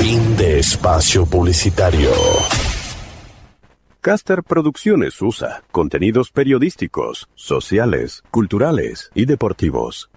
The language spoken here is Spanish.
Fin de espacio publicitario. Caster Producciones USA contenidos periodísticos, sociales, culturales y deportivos.